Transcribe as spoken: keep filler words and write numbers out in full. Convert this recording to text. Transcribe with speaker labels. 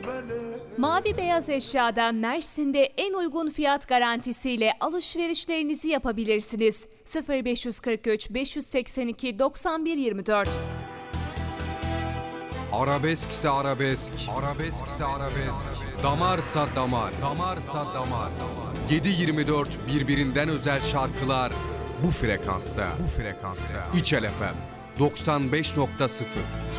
Speaker 1: Mavi Beyaz Eşya'da Mersin'de en uygun fiyat garantisiyle alışverişlerinizi yapabilirsiniz. sıfır beş yüz kırk üç beş seksen iki doksan bir yirmi dört.
Speaker 2: Arabeskse arabesk, arabeskse arabesk, damarsa damar, damarsa damar. yedi yirmi dört birbirinden özel şarkılar bu frekansta, bu frekansta. İçel F M doksan beş nokta sıfır.